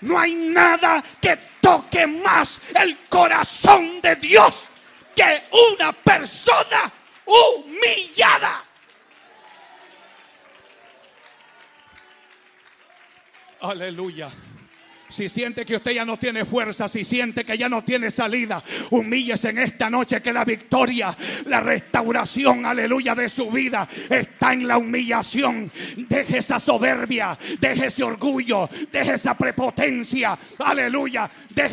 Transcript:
No hay nada que toque más el corazón de Dios que una persona humillada. Aleluya. Si siente que usted ya no tiene fuerza, si siente que ya no tiene salida, humíllese en esta noche, que la victoria, la restauración, aleluya, de su vida está en la humillación. Deje esa soberbia, deje ese orgullo, deje esa prepotencia, aleluya, deje